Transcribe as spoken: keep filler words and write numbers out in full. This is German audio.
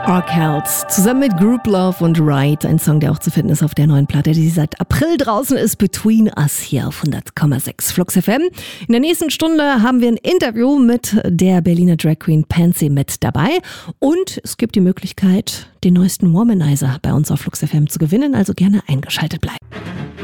Arkells zusammen mit Group Love und Ride, ein Song, der auch zu finden ist auf der neuen Platte, die seit April draußen ist, Between Us hier auf hundert Komma sechs Flux F M. In der nächsten Stunde haben wir ein Interview mit der Berliner Drag Queen Pansy mit dabei und es gibt die Möglichkeit, den neuesten Womanizer bei uns auf Flux F M zu gewinnen, also gerne eingeschaltet bleiben.